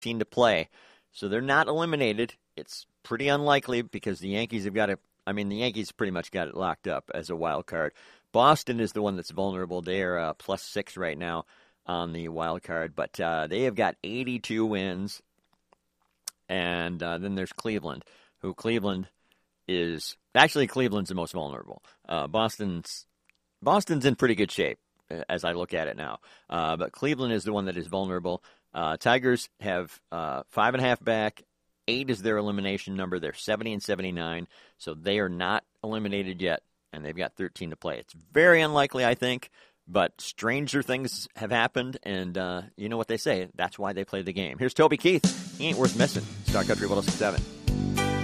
to play. So they're not eliminated. It's pretty unlikely because the Yankees have got it. I mean, the Yankees pretty much got it locked up as a wild card. Boston is the one that's vulnerable. They are +6 right now on the wild card, but they have got 82 wins. And then there's Cleveland, Cleveland's the most vulnerable. Boston's in pretty good shape as I look at it now. But Cleveland is the one that is vulnerable. Tigers have 5.5 back. 8 is their elimination number. They're 70 and 79, so they are not eliminated yet, and they've got 13 to play. It's very unlikely, I think, but stranger things have happened, and you know what they say. That's why they play the game. Here's Toby Keith. He ain't worth missing. Star Country 106.7.